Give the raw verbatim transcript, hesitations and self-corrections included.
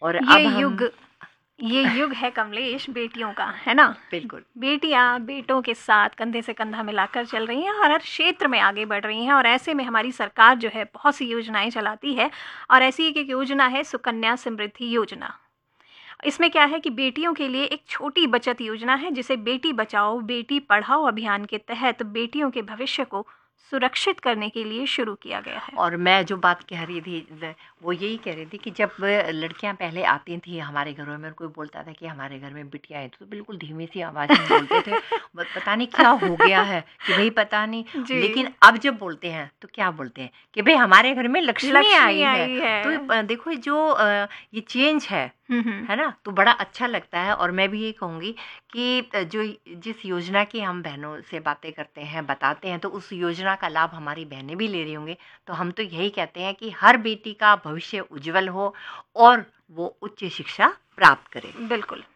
और ये अब हम युग ये युग है कमलेश बेटियों का, है ना। बिल्कुल बेटियां बेटों के साथ कंधे से कंधा मिलाकर चल रही हैं और हर क्षेत्र में आगे बढ़ रही हैं। और ऐसे में हमारी सरकार जो है बहुत सी योजनाएं चलाती है और ऐसी एक एक योजना है सुकन्या समृद्धि योजना। इसमें क्या है कि बेटियों के लिए एक छोटी बचत योजना है जिसे बेटी बचाओ बेटी पढ़ाओ अभियान के तहत बेटियों के भविष्य को सुरक्षित करने के लिए शुरू किया गया है। और मैं जो बात कह रही थी व- वो यही कह रही थी कि जब लड़कियां पहले आती थी हमारे घरों में और कोई बोलता था कि हमारे घर में बिटिया है तो बिल्कुल धीमी सी आवाज़ में बोलते थे ब- पता नहीं क्या हो गया है कि भाई पता नहीं। जी, लेकिन अब जब बोलते हैं तो क्या बोलते हैं कि भाई हमारे घर में लक्ष्मी लक्ष्मी आई है। आई है। तो ये प- देखो जो अ, ये चेंज है हम्म हम्म है ना, तो बड़ा अच्छा लगता है। और मैं भी ये कहूँगी कि जो जिस योजना की हम बहनों से बातें करते हैं बताते हैं तो उस योजना का लाभ हमारी बहनें भी ले रही होंगी। तो हम तो यही कहते हैं कि हर बेटी का भविष्य उज्जवल हो और वो उच्च शिक्षा प्राप्त करे। बिल्कुल।